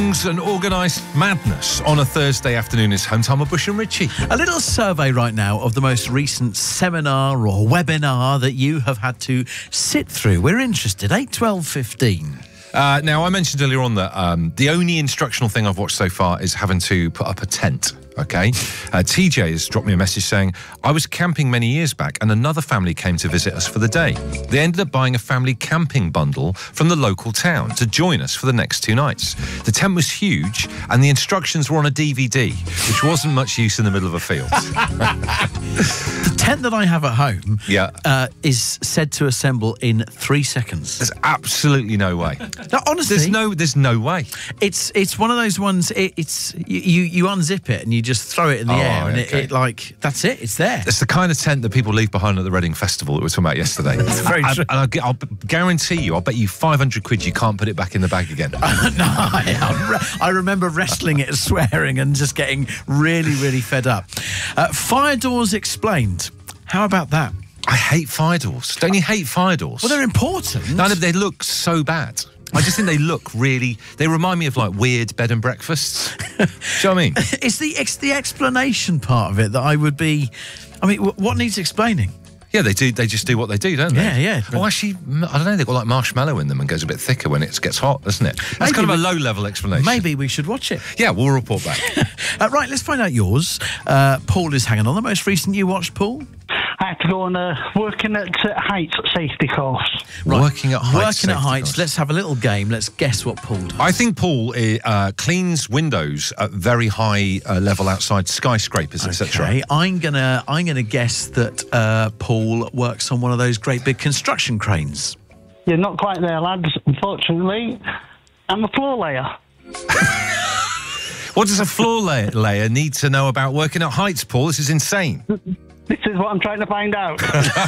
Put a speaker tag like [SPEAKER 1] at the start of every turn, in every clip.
[SPEAKER 1] tongues and organised madness on a Thursday afternoon is Home Time with Bush and Richie.
[SPEAKER 2] A little survey right now of the most recent seminar or webinar that you have had to sit through. We're interested. 8, 12, 15.
[SPEAKER 1] Now, I mentioned earlier on that the only instructional thing I've watched so far is having to put up a tent, okay? TJ has dropped me a message saying, I was camping many years back and another family came to visit us for the day. They ended up buying a family camping bundle from the local town to join us for the next 2 nights. The tent was huge and the instructions were on a DVD, which wasn't much use in the middle of a field.
[SPEAKER 2] The tent that I have at home is said to assemble in 3 seconds.
[SPEAKER 1] There's absolutely no way.
[SPEAKER 2] No, honestly,
[SPEAKER 1] there's no way.
[SPEAKER 2] It's one of those ones. It's you unzip it and you just throw it in the air, and it like that's it. It's there.
[SPEAKER 1] It's the kind of tent that people leave behind at the Reading Festival that we were talking about yesterday.
[SPEAKER 2] It's very true.
[SPEAKER 1] And I'll guarantee you, I'll bet you 500 quid you can't put it back in the bag again.
[SPEAKER 2] No, I remember wrestling it, swearing, and just getting really, really fed up. Fire doors explained. How about that?
[SPEAKER 1] I hate fire doors. Don't you hate fire doors?
[SPEAKER 2] Well, they're important.
[SPEAKER 1] No, they look so bad. I just think they look really... They remind me of, like, weird bed and breakfasts. Do you know what I mean?
[SPEAKER 2] It's the explanation part of it that I would be... I mean, what needs explaining?
[SPEAKER 1] Yeah, they do. They just do what they do, don't they?
[SPEAKER 2] Yeah.
[SPEAKER 1] Well, actually, I don't know. They've got, like, marshmallow in them and goes a bit thicker when it gets hot, doesn't it? That's kind of a low-level explanation.
[SPEAKER 2] Maybe we should watch it.
[SPEAKER 1] Yeah, we'll report back.
[SPEAKER 2] Right, let's find out yours. Paul is hanging on. The most recent you watched, Paul?
[SPEAKER 3] I had to go on a working at heights safety course.
[SPEAKER 1] Right. Working at heights.
[SPEAKER 2] Working at heights. Let's have a little game. Let's guess what Paul does.
[SPEAKER 1] I think Paul cleans windows at very high level outside skyscrapers, etc.
[SPEAKER 2] Okay, I'm gonna guess that Paul works on one of those great big construction cranes.
[SPEAKER 3] You're not quite there, lads. Unfortunately, I'm a floor layer.
[SPEAKER 1] What does a floor layer need to know about working at heights, Paul? This is insane.
[SPEAKER 3] This is what I'm trying to find out.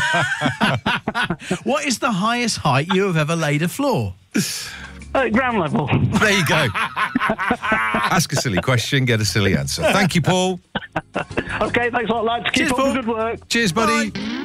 [SPEAKER 2] What is the highest height you have ever laid a floor?
[SPEAKER 3] At ground level.
[SPEAKER 1] There you go. Ask a silly question, get a silly answer. Thank you, Paul.
[SPEAKER 3] Okay, thanks a lot, lads. Keep up the good work.
[SPEAKER 1] Cheers, buddy.
[SPEAKER 2] Bye.